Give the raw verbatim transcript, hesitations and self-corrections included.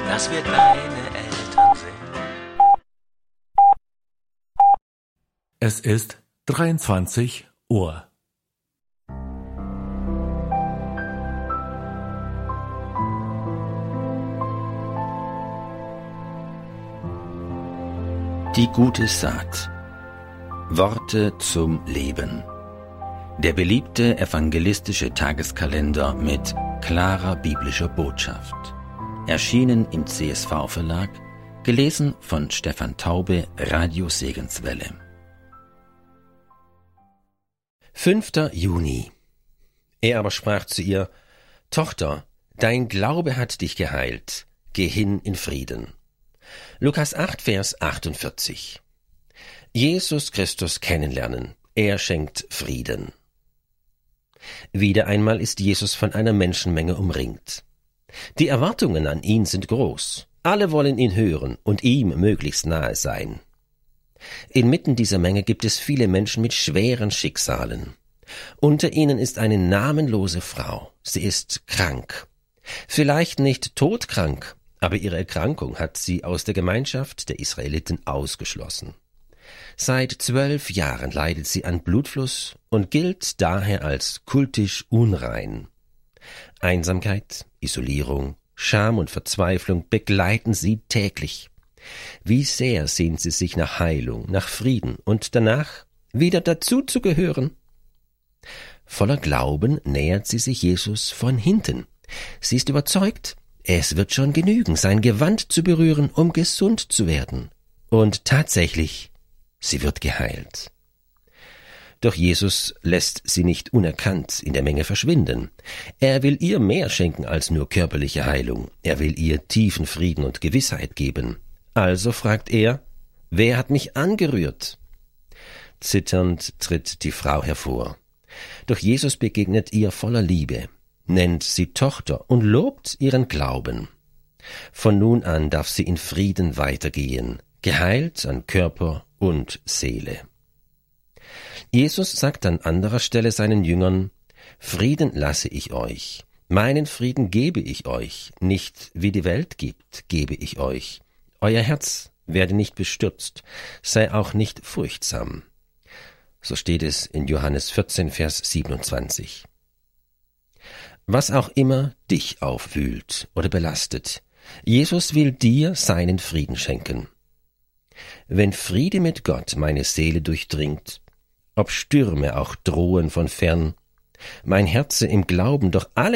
dass wir deine Eltern sind. Es ist dreiundzwanzig Uhr. Die gute Saat. Worte zum Leben. Der beliebte evangelistische Tageskalender mit klarer biblischer Botschaft. Erschienen im C S V-Verlag, gelesen von Stefan Taube, Radio Segenswelle. fünfter Juni. Er aber sprach zu ihr: Tochter, dein Glaube hat dich geheilt, geh hin in Frieden. Lukas acht, Vers achtundvierzig. Jesus Christus kennenlernen, er schenkt Frieden. Wieder einmal ist Jesus von einer Menschenmenge umringt. Die Erwartungen an ihn sind groß. Alle wollen ihn hören und ihm möglichst nahe sein. Inmitten dieser Menge gibt es viele Menschen mit schweren Schicksalen. Unter ihnen ist eine namenlose Frau. Sie ist krank. Vielleicht nicht todkrank, aber ihre Erkrankung hat sie aus der Gemeinschaft der Israeliten ausgeschlossen. Seit zwölf Jahren leidet sie an Blutfluss und gilt daher als kultisch unrein. Einsamkeit, Isolierung, Scham und Verzweiflung begleiten sie täglich. Wie sehr sehnt sie sich nach Heilung, nach Frieden und danach wieder dazu zu gehören. Voller Glauben nähert sie sich Jesus von hinten. Sie ist überzeugt, es wird schon genügen, sein Gewand zu berühren, um gesund zu werden. Und tatsächlich, sie wird geheilt. Doch Jesus lässt sie nicht unerkannt in der Menge verschwinden. Er will ihr mehr schenken als nur körperliche Heilung. Er will ihr tiefen Frieden und Gewissheit geben. Also fragt er: Wer hat mich angerührt? Zitternd tritt die Frau hervor. Doch Jesus begegnet ihr voller Liebe, nennt sie Tochter und lobt ihren Glauben. Von nun an darf sie in Frieden weitergehen, geheilt an Körper und Seele. Jesus sagt an anderer Stelle seinen Jüngern: Frieden lasse ich euch, meinen Frieden gebe ich euch, nicht wie die Welt gibt, gebe ich euch. Euer Herz werde nicht bestürzt, sei auch nicht furchtsam. So steht es in Johannes vierzehn, Vers siebenundzwanzig. Was auch immer dich aufwühlt oder belastet, Jesus will dir seinen Frieden schenken. Wenn Friede mit Gott meine Seele durchdringt, ob Stürme auch drohen von fern, mein Herze im Glauben doch alle